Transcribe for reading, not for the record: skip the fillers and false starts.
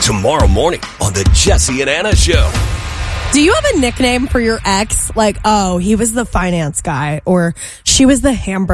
tomorrow morning on the Jesse and Anna Show. Do you have a nickname for your ex? Like, oh, he was the finance guy, or she was the hamburger